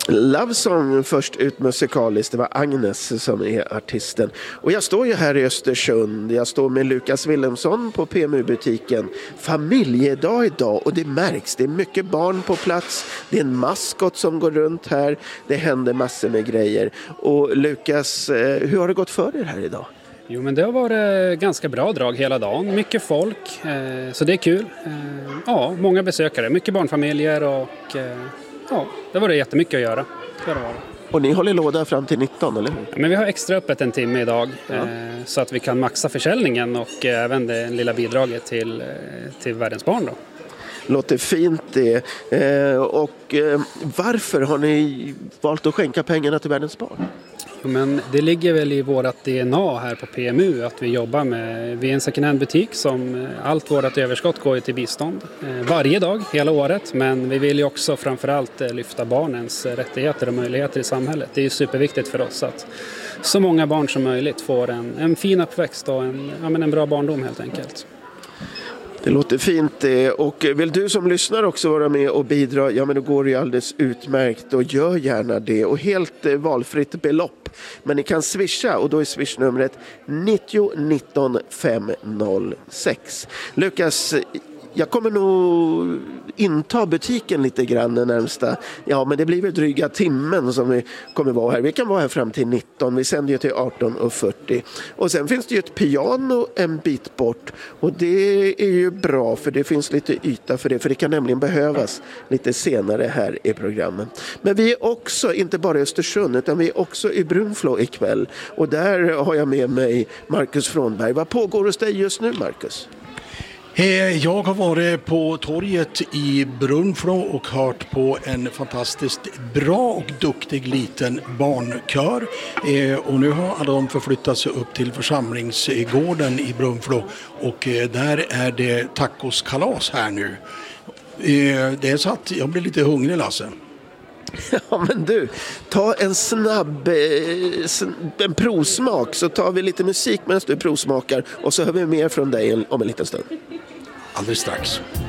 Love Song först ut musikaliskt, det var Agnes som är artisten. Och jag står ju här i Östersund, jag står med Lukas Wilhelmsson på PMU-butiken. Familjedag idag och det märks, det är mycket barn på plats, det är en maskot som går runt här, det händer massor med grejer. Och Lukas, hur har det gått för er här idag? Jo, men det har varit ganska bra drag hela dagen. Mycket folk, så det är kul. Ja, många besökare, mycket barnfamiljer och ja, det var det jättemycket att göra. Och ni håller låda fram till 19, eller hur? Ja, men vi har extra öppet en timme idag så att vi kan maxa försäljningen och även det lilla bidraget till Världens barn då. Låter fint det. Och varför har ni valt att skänka pengarna till Världens barn? Men det ligger väl i vårt DNA här på PMU att vi jobbar med, vi är en second hand-butik som allt vårt överskott går till bistånd varje dag, hela året. Men vi vill ju också framförallt lyfta barnens rättigheter och möjligheter i samhället. Det är ju superviktigt för oss att så många barn som möjligt får en fin uppväxt och en bra barndom helt enkelt. Det låter fint det. Och vill du som lyssnar också vara med och bidra, ja men då går det ju alldeles utmärkt och gör gärna det. Och helt valfritt belopp. Men ni kan swisha och då är swishnumret 90 19 506. Lukas, jag kommer nog inta butiken lite grann den närmsta. Ja, men det blir väl dryga timmen som vi kommer vara här. Vi kan vara här fram till 19. Vi sänder ju till 18:40. Och sen finns det ju ett piano en bit bort. Och det är ju bra för det finns lite yta för det. För det kan nämligen behövas lite senare här i programmet. Men vi är också, inte bara i Östersund, utan vi är också i Brunflo ikväll. Och där har jag med mig Marcus Frånberg. Vad pågår hos dig just nu, Marcus? Jag har varit på torget i Brunflo och hört på en fantastiskt bra och duktig liten barnkör. Och nu har alla de förflyttat sig upp till församlingsgården i Brunflo och där är det tacoskalas här nu. Det är så att jag blir lite hungrig, Lasse. Ja men du, ta en snabb en provsmak så tar vi lite musik medan du provsmakar och så hör vi mer från dig om en liten stund. Alldeles strax.